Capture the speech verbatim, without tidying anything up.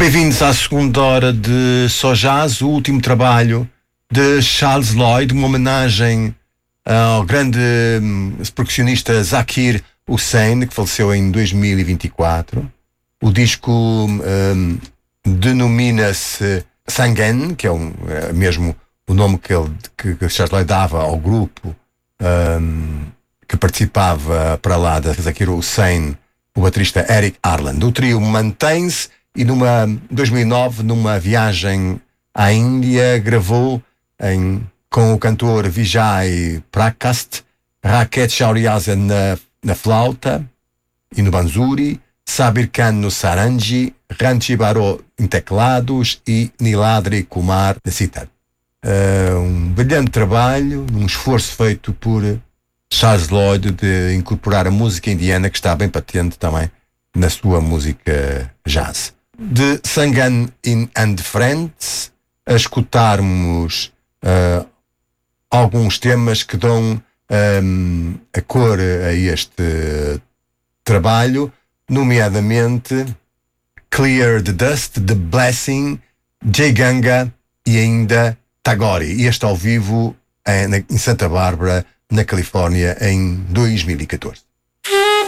Bem-vindos à segunda hora de Só Jazz, o último trabalho de Charles Lloyd, uma homenagem ao grande um, percussionista Zakir Hussain, que faleceu em dois mil e vinte e quatro. O disco um, denomina-se Sangen, que é, um, é mesmo o nome que, ele, que, que Charles Lloyd dava ao grupo um, que participava para lá da Zakir Hussain, o baterista Eric Harland. O trio mantém-se e numa dois mil e nove, numa viagem à Índia, gravou em, com o cantor Vijay Prakast, Raket Shauryaza na, na flauta e no banzuri, Sabir Khan no sarangi, Ranchi Baro em teclados e Niladri Kumar na sitar. Uh, um brilhante trabalho, um esforço feito por Charles Lloyd de incorporar a música indiana, que está bem patente também na sua música jazz. De Sangan in and Friends, a escutarmos uh, alguns temas que dão um, a cor a este trabalho, nomeadamente Clear the Dust, The Blessing, Jai Ganga e ainda Tagore. E este ao vivo em, em Santa Bárbara, na Califórnia, em dois mil e catorze.